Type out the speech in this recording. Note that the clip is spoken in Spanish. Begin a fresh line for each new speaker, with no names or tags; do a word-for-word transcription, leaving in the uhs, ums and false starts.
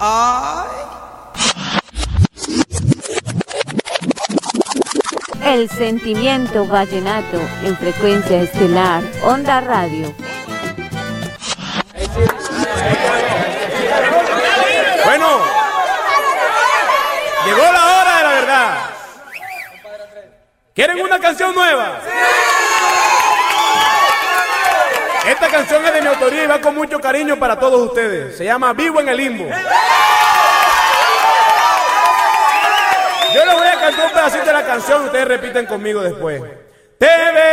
Ay.
El sentimiento vallenato en frecuencia estelar, Onda Radio.
Bueno, llegó la hora de la verdad. ¿Quieren una canción nueva? Esta canción es de mi autoría y va con mucho cariño para todos ustedes. Se llama Vivo en el Limbo. Yo les voy a cantar un pedacito de la canción, ustedes repiten conmigo después. Te ve